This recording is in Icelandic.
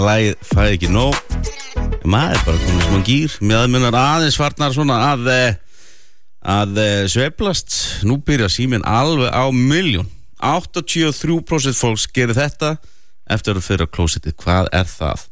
lagið fæði ekki nóg. Maður bara komið smá gýr. Meðmunar aðeins farnar svona að sveiflast. Nú byrja síminn alveg á milljón. 83% fólks gerir þetta eftir að fyrir á klósettið. Hvað er það?